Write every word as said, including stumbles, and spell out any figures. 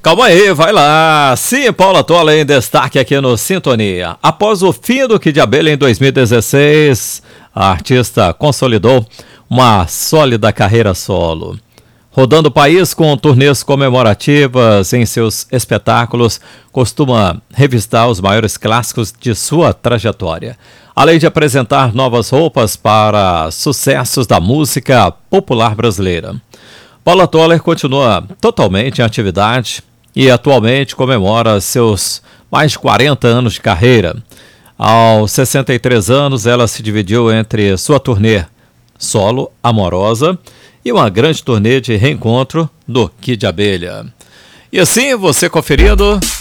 Calma aí, vai lá. Sim, Paula Toller em destaque aqui no Sintonia. Após o fim do Kid de Abelha em dois mil e dezesseis, a artista consolidou uma sólida carreira solo. Rodando o país com turnês comemorativas em seus espetáculos, costuma revistar os maiores clássicos de sua trajetória, além de apresentar novas roupas para sucessos da música popular brasileira. Paula Toller continua totalmente em atividade e atualmente comemora seus mais de quarenta anos de carreira. Aos sessenta e três anos, ela se dividiu entre sua turnê solo Amorosa e uma grande turnê de reencontro do Kid de Abelha. E assim, você conferindo